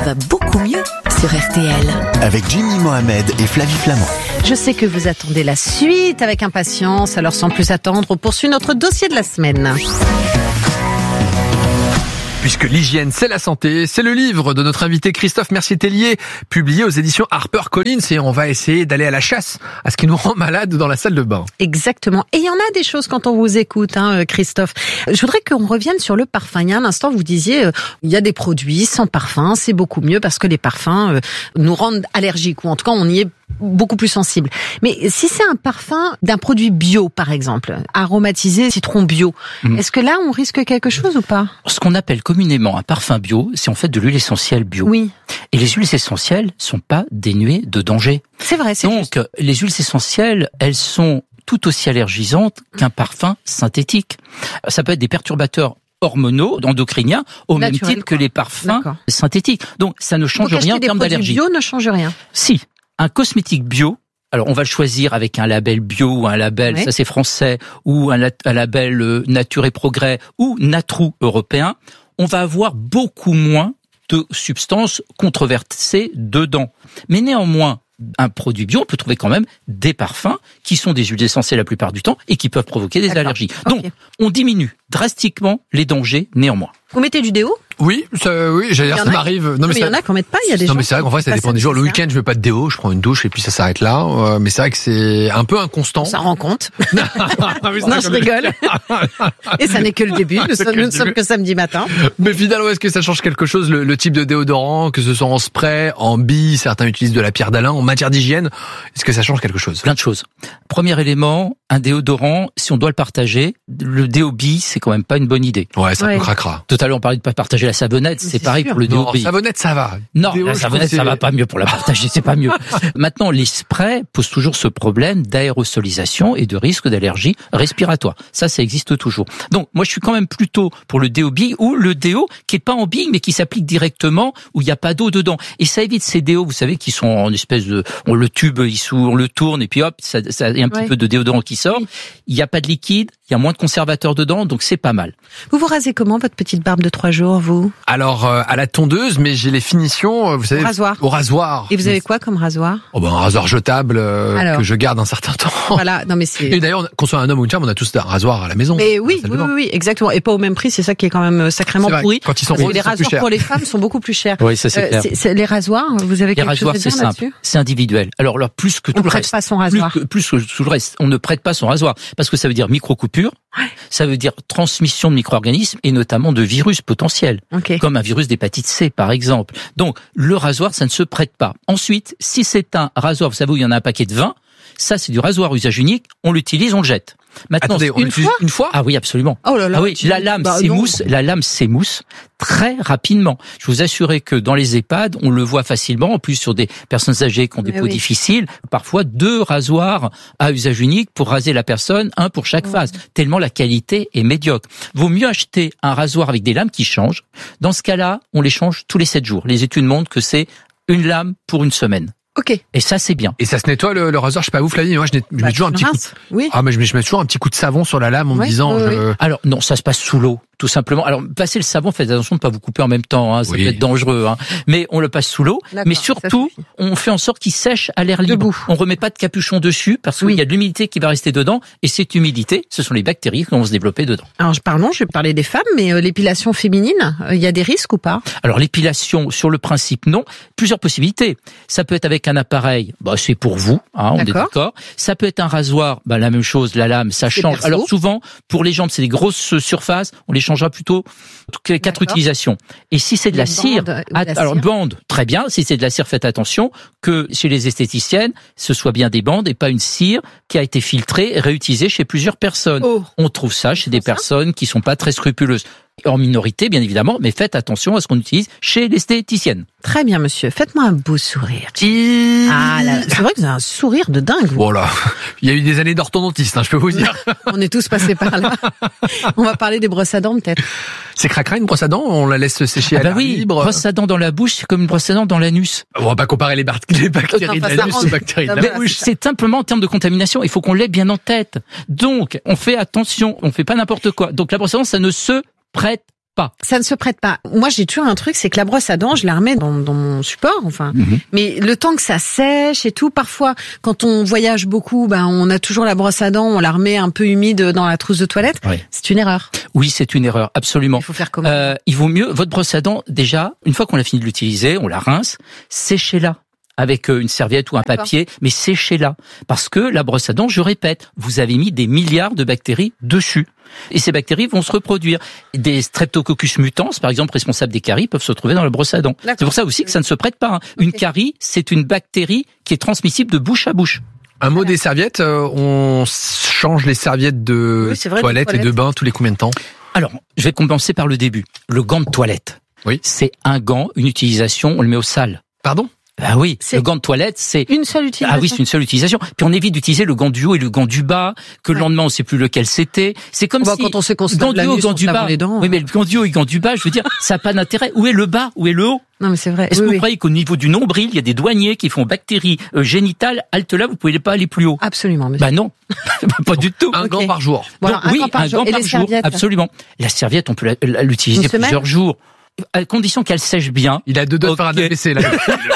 va beaucoup mieux sur RTL. Avec Jimmy Mohamed et Flavie Flamand. Je sais que vous attendez la suite avec impatience, alors sans plus attendre, on poursuit notre dossier de la semaine. Puisque l'hygiène, c'est la santé, c'est le livre de notre invité Christophe Mercier-Tellier, publié aux éditions HarperCollins, et on va essayer d'aller à la chasse à ce qui nous rend malade dans la salle de bain. Exactement. Et il y en a des choses quand on vous écoute, Christophe. Je voudrais qu'on revienne sur le parfum. Il y a un instant, vous disiez, il y a des produits sans parfum, c'est beaucoup mieux parce que les parfums nous rendent allergiques, ou en tout cas, on y est beaucoup plus sensible. Mais si c'est un parfum d'un produit bio, par exemple, aromatisé citron bio, est-ce que là, on risque quelque chose ou pas? Ce qu'on appelle communément un parfum bio, c'est en fait de l'huile essentielle bio. Oui. Et les huiles essentielles sont pas dénuées de danger. C'est vrai, c'est Donc, juste. les huiles essentielles, elles sont tout aussi allergisantes qu'un parfum synthétique. Ça peut être des perturbateurs hormonaux, endocriniens, au même titre que les parfums synthétiques. Donc, ça ne change rien en termes d'allergie. Bio ne change rien. Si, un cosmétique bio, alors on va le choisir avec un label bio ou un label, ça c'est français, ou un label Nature et Progrès ou Natrou européen, on va avoir beaucoup moins de substances controversées dedans. Mais néanmoins, un produit bio, on peut trouver quand même des parfums qui sont des huiles essentielles la plupart du temps et qui peuvent provoquer des allergies. Donc, on diminue drastiquement les dangers néanmoins. Vous mettez du déo? Oui, j'allais dire, ça m'arrive. Non, mais il y en a qui en mettent pas, il y a des gens. Non, mais c'est vrai qu'en vrai, ça dépend des jours. Le week-end, je mets pas de déo, je prends une douche et puis ça s'arrête là. Mais c'est vrai que c'est un peu inconstant. Ça rend compte. Non, je rigole. Et ça n'est que le début. Nous ne sommes que samedi matin. Mais finalement, est-ce que ça change quelque chose, le type de déodorant, que ce soit en spray, en bille, certains utilisent de la pierre d'Alain, en matière d'hygiène, est-ce que ça change quelque chose? Plein de choses. Premier élément, un déodorant, si on doit le partager, le déo bille, c'est quand même pas une bonne idée. Ouais, c'est un peu cracra. Tout à l'heure, on parlait de pas partager la savonnette, c'est pareil pour le déo bille. La savonnette, ça va. Non, la savonnette, ça va pas mieux pour la partager, c'est pas mieux. Maintenant, les sprays posent toujours ce problème d'aérosolisation et de risque d'allergie respiratoire. Ça existe toujours. Donc, moi, je suis quand même plutôt pour le déo bille ou le déo qui est pas en bille, mais qui s'applique directement, où il n'y a pas d'eau dedans. Et ça évite ces déos, vous savez, qui sont en espèce de, on le tube, on le tourne, et puis hop, ça y a un petit peu de déodorant qui sort. Il n'y a pas de liquide, il y a moins de conservateurs dedans, donc c'est pas mal. Vous vous rasez comment, votre petite barbe de 3 jours, vous? Alors, à la tondeuse, mais j'ai les finitions, vous savez, au rasoir. Et vous avez quoi comme rasoir? Un rasoir jetable que je garde un certain temps. Voilà, non mais c'est. Et d'ailleurs, qu'on soit un homme ou une femme, on a tous un rasoir à la maison. Mais oui, exactement. Et pas au même prix, c'est ça qui est quand même sacrément pourri. Quand ils sont roses, les rasoirs pour les femmes sont beaucoup plus chers. Oui, ça c'est clair. Les rasoirs, vous avez quelque chose à dire là-dessus? C'est individuel. Alors plus que tout le reste. On ne prête pas son rasoir. Plus que tout le reste, on ne prête pas son rasoir parce que ça veut dire micro-coupure. Ça veut dire transmission de micro-organismes et notamment de virus potentiels, comme un virus d'hépatite C par exemple. Donc le rasoir, ça ne se prête pas. Ensuite, si c'est un rasoir, vous savez où il y en a un paquet de 20, ça c'est du rasoir usage unique, on l'utilise, on le jette. Maintenant, attendez, une fois? Ah oui, absolument. Oh là là. Ah oui, la lame s'émousse très rapidement. Je vous assurer que dans les EHPAD, on le voit facilement, en plus sur des personnes âgées qui ont des peaux difficiles, parfois 2 rasoirs à usage unique pour raser la personne, un pour chaque phase, tellement la qualité est médiocre. Vaut mieux acheter un rasoir avec des lames qui changent. Dans ce cas-là, on les change tous les 7 jours. Les études montrent que c'est une lame pour une semaine. Et ça, c'est bien. Et ça se nettoie le rasoir, je sais pas vous, Flavie, moi je mets toujours un petit coup. Mais je mets toujours un petit coup de savon sur la lame en me disant. Alors non, ça se passe sous l'eau, tout simplement. Alors passer le savon, faites attention de pas vous couper en même temps, ça peut être dangereux. Mais on le passe sous l'eau. Mais surtout, on fait en sorte qu'il sèche à l'air libre. On remet pas de capuchon dessus parce qu'il y a de l'humidité qui va rester dedans. Et cette humidité, ce sont les bactéries qui vont se développer dedans. Alors je vais parler des femmes, mais l'épilation féminine, il y a des risques ou pas? Alors l'épilation, sur le principe, non. Plusieurs possibilités. Ça peut être avec un appareil, c'est pour vous, on est d'accord. Ça peut être un rasoir, la même chose, la lame, ça change. Alors souvent, pour les jambes, c'est des grosses surfaces, on les changera plutôt toutes les 4 utilisations. Et si c'est de la cire, alors bande, très bien. Si c'est de la cire, faites attention que chez les esthéticiennes, ce soit bien des bandes et pas une cire qui a été filtrée et réutilisée chez plusieurs personnes. On trouve ça chez des personnes qui sont pas très scrupuleuses. En minorité, bien évidemment, mais faites attention à ce qu'on utilise chez l'esthéticienne. Très bien, monsieur. Faites-moi un beau sourire. Ah là, c'est vrai que vous avez un sourire de dingue. Voilà. Il y a eu des années d'orthodontiste, je peux vous dire. On est tous passés par là. On va parler des brosses à dents, peut-être. C'est cracra, une brosse à dents? On la laisse sécher à l'air libre? Brosse à dents dans la bouche, c'est comme une brosse à dents dans l'anus. On va pas comparer les bactéries de l'anus aux bactéries de la bouche. C'est simplement en termes de contamination. Il faut qu'on l'ait bien en tête. Donc, on fait attention. On fait pas n'importe quoi. Donc, la brosse à dents, ça ne se prête pas. Ça ne se prête pas. Moi, j'ai toujours un truc, c'est que la brosse à dents, je la remets dans mon support, enfin. Mais le temps que ça sèche et tout, parfois, quand on voyage beaucoup, on a toujours la brosse à dents, on la remet un peu humide dans la trousse de toilette. Oui. C'est une erreur. Oui, c'est une erreur, absolument. Il faut faire comment? Il vaut mieux, votre brosse à dents, déjà, une fois qu'on a fini de l'utiliser, on la rince, séchez-la avec une serviette ou un papier, mais séchez-la. Parce que la brosse à dents, je répète, vous avez mis des milliards de bactéries dessus. Et ces bactéries vont se reproduire. Des Streptococcus mutans, par exemple, responsables des caries, peuvent se retrouver dans la brosse à dents. C'est pour ça aussi que ça ne se prête pas. Une carie, c'est une bactérie qui est transmissible de bouche à bouche. Un mot des serviettes, on change les serviettes de toilette et de bain tous les combien de temps? Alors, je vais commencer par le début. Le gant de toilette. Oui. C'est un gant, une utilisation, on le met au sale. Pardon? Ah oui, le gant de toilette, c'est une seule utilisation. Ah oui, c'est une seule utilisation. Puis on évite d'utiliser le gant du haut et le gant du bas, que le lendemain on sait plus lequel c'était. C'est comme si quand on sait qu'on se lave la nuit, gant du bas. Oui, mais le gant du haut et le gant du bas, je veux dire, ça n'a pas d'intérêt. Où est le bas? Où est le haut? Non, mais c'est vrai. Est-ce que vous croyez qu'au niveau du nombril, il y a des douaniers qui font bactéries génitales? Halte là, vous pouvez pas aller plus haut. Absolument, monsieur. Non. Pas du tout. Un gant par jour. Voilà, un gant par jour. Absolument. La serviette, on peut l'utiliser plusieurs jours. À condition qu'elle sèche bien. Il a deux doigts de faire un AVC, là.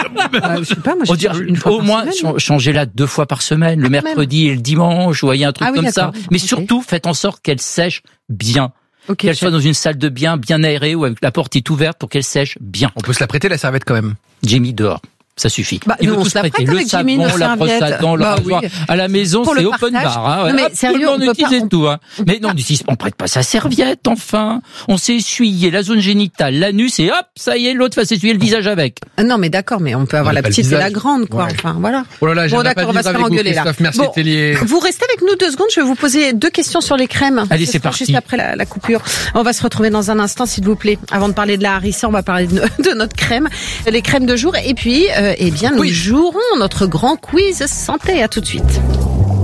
Je sais pas, moi, je dirais une fois au moins, changez-la 2 fois par semaine, le mercredi et le dimanche, vous voyez, un truc comme ça. Mais surtout, faites en sorte qu'elle sèche bien. Qu'elle soit dans une salle de bain bien aérée ou avec la porte est ouverte pour qu'elle sèche bien. On peut se la prêter, la serviette, quand même. Jamie, dehors. Ça suffit. Il faut se prêter le savon, la brosse à dents, le rasoir. À la maison, c'est open bar. Non, mais sérieux, tout le monde utilise tout. Mais non, on prête pas sa serviette, enfin. On s'est essuyé la zone génitale, l'anus, et hop, ça y est, l'autre va s'essuyer le visage avec. Non, mais d'accord, mais on peut avoir la petite et la grande, quoi. Ouais. Enfin, voilà. Oh là là, bon, d'accord, on va se faire engueuler là. Merci, Tellier. Vous restez avec nous 2 secondes, je vais vous poser 2 questions sur les crèmes. Allez, c'est parti. Juste après la coupure. On va se retrouver dans un instant, s'il vous plaît. Avant de parler de la harissa, on va parler de notre crème, les crèmes de jour, et puis, nous jouerons notre grand quiz santé. À tout de suite.